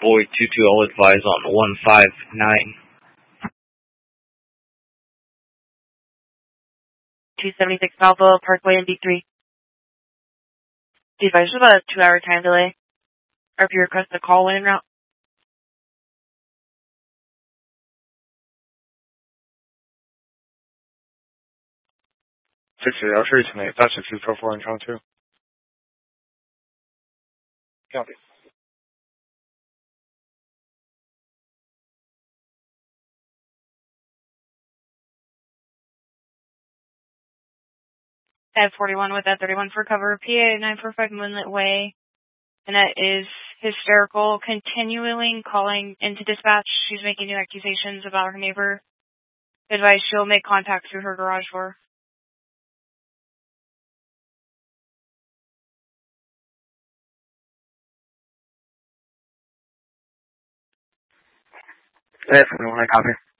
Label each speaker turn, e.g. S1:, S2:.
S1: Boy 22, I'll advise on 159.
S2: 276 Balboa Parkway and D3. The advice was about a 2-hour time delay. RP request a call when en route.
S3: 60, I'll show you tonight. That's 6244 in count 2. Copy.
S2: At 41 with that 31 for cover. PA 945 Moonlit Way. And that is hysterical, continuing calling into dispatch. She's making new accusations about her neighbor. Advice she'll make contact through her garage door.
S4: Everyone, I copy.